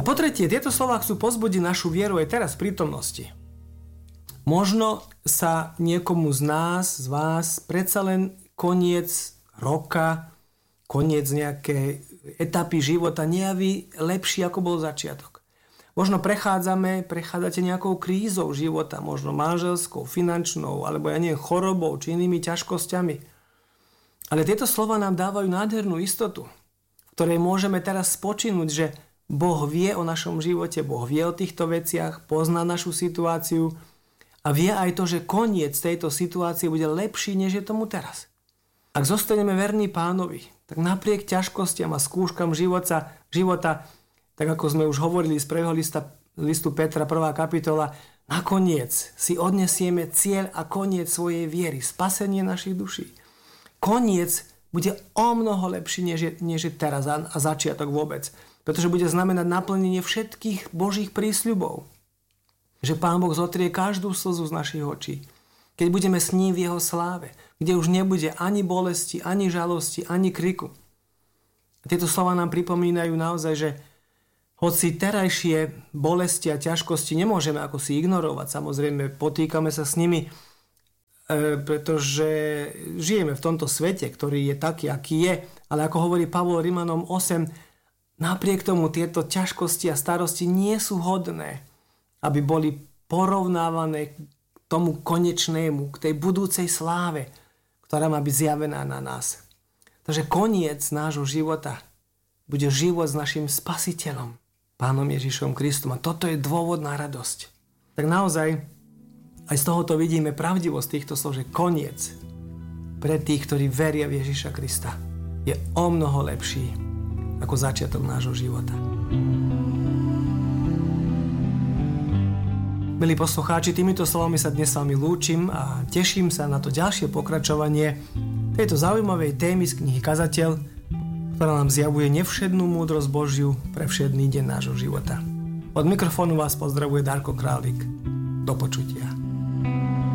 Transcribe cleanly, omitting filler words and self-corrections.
po tretie, tieto slová chcú pozbudiť našu vieru aj teraz v prítomnosti. Možno sa niekomu z nás, z vás, predsa len koniec roka, koniec nejakej etapy života nejaví lepší, ako bol začiatok. Možno prechádzate nejakou krízou života, možno manželskou, finančnou, alebo chorobou, či inými ťažkosťami. Ale tieto slova nám dávajú nádhernú istotu, v ktorej môžeme teraz spočinúť, že Boh vie o našom živote, Boh vie o týchto veciach, pozná našu situáciu a vie aj to, že koniec tejto situácie bude lepší, než je tomu teraz. Ak zostaneme verní Pánovi, tak napriek ťažkostiam a skúškam života, tak ako sme už hovorili z prvého listu Petra, 1. kapitola, nakoniec si odnesieme cieľ a koniec svojej viery, spasenie našich duší. Koniec bude o mnoho lepší, než je teraz a začiatok vôbec. Pretože bude znamenať naplnenie všetkých Božích prísľubov. Že Pán Boh zotrie každú slzu z našich očí. Keď budeme s ním v jeho sláve, kde už nebude ani bolesti, ani žalosti, ani kriku. A tieto slova nám pripomínajú naozaj, že hoci terajšie bolesti a ťažkosti nemôžeme ako si ignorovať, samozrejme potýkame sa s nimi, pretože žijeme v tomto svete, ktorý je taký, aký je, ale ako hovorí Pavol Rimanom 8, napriek tomu tieto ťažkosti a starosti nie sú hodné, aby boli porovnávané k tomu konečnému, k tej budúcej sláve, ktorá má byť zjavená na nás. Takže koniec nášho života bude život s našim Spasiteľom, Pánom Ježišom Kristom. A toto je dôvod na radosť. Tak naozaj aj z tohoto vidíme pravdivosť týchto slov, že koniec pre tých, ktorí veria v Ježiša Krista, je o mnoho lepší ako začiatok nášho života. Milí poslucháči, týmito slovami sa dnes s vami lúčim a teším sa na to ďalšie pokračovanie tejto zaujímavej témy z knihy Kazateľ, ktorá nám zjavuje nevšednú múdrosť Božiu pre všedný deň nášho života. Od mikrofónu vás pozdravuje Darko Králik. Do počutia.